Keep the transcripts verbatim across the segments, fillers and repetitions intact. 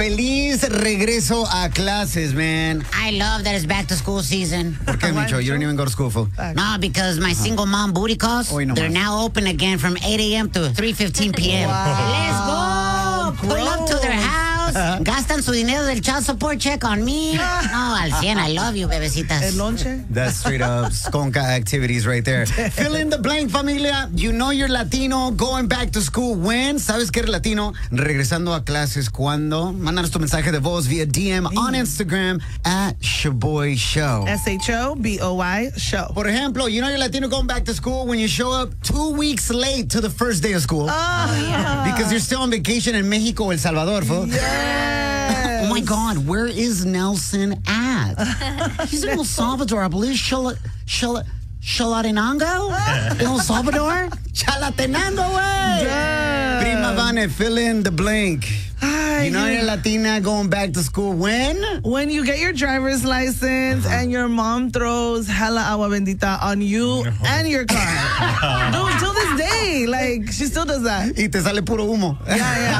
Feliz regreso a clases, man. I love that it's back to school season. ¿Por qué, Micho? You don't even go to school, fool. No, because my single mom booty calls, Hoy no they're más. now open again from eight a.m. to three fifteen p.m. Wow. Let's go. Pull up to their house. Gastan su dinero del child support check on me. No, al cien. I love you, bebecitas. El lonche. That's straight up skonka activities right there. Fill in the blank, familia. You know you're Latino going back to school when? ¿Sabes que eres Latino? Regresando a clases cuando? Mándanos tu mensaje de voz via D M on Instagram at Shaboy Show. S H O B O Y show. Por ejemplo, you know you're Latino going back to school when you show up two weeks late to the first day of school. Oh, yeah. Because you're still on vacation in Mexico or El Salvador, fool. Yes. Oh my God, where is Nelson at? He's in El Salvador, I believe. Shala, Shala, Chalatenango? El Salvador? Chalatenango, way! Yeah. Prima Vane, fill in the blank. Ay, You know you- you're Latina going back to school when? When you get your driver's license and your mom throws hella agua bendita on you and your car. No, till this day, like, she still does that. Y te sale puro humo. Yeah, yeah.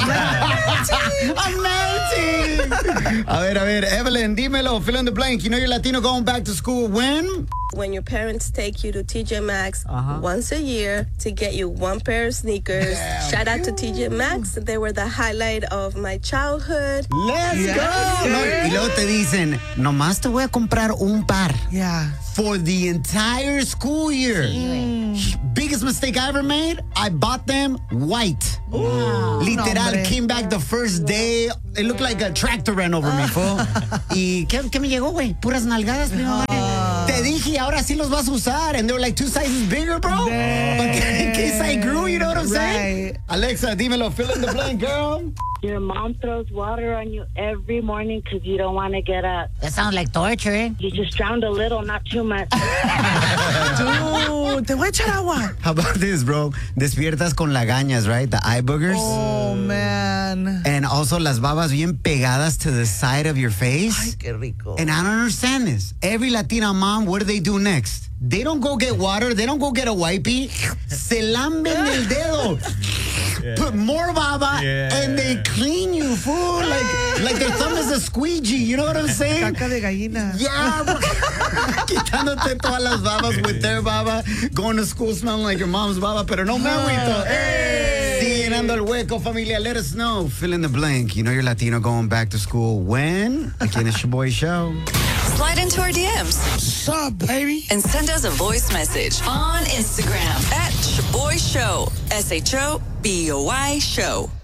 I'm like, I'm melting. A ver, a ver, Evelyn, dímelo, fill in the blank. You know you're Latino going back to school when? When your parents take you to T J Maxx once a year to get you one pair of sneakers. Shout out to T J Maxx. They were the highlight of my childhood. Let's Yes, go. No, sir. y luego te dicen, nomás te voy a comprar un par yeah. for the entire school year. Biggest mistake I ever made, I bought them white. Literal, hombre. came back the first day. It looked like a tractor ran over me, fool. ¿Y qué, qué me llegó, güey? Puras nalgadas, primo. Te dije, ahora sí los vas a usar. And they were like two sizes bigger, bro. But in case I grew, you know what I'm saying? Right. Alexa, dímelo, fill in the blank, girl. Your mom throws water on you every morning because you don't want to get up. That sounds like torture, eh? You just drowned a little, not too much. Dude, te voy a echar agua. How about this, bro? Despiertas con lagañas, right? The eye boogers. Oh, man. And also las babas bien pegadas to the side of your face. Ay, qué rico. And I don't understand this. Every Latina mom, what do they do next? They don't go get water. They don't go get a wipey. Se lamben el dedo. Put more baba and they clean you, fool. Like, like their thumb is a squeegee. You know what I'm saying? Caca de gallina. Yeah, bro. Quitándote todas las babas with their baba. Going to school smelling like your mom's baba, pero no me agüito. Sigue llenando el hueco, familia. Let us know. Fill in the blank. You know you're Latino going back to school when? Again, it's your boy show. Slide into our D Ms. What's up, baby? And send us a voice message on Instagram at Shaboy Show. S H O B O Y Show.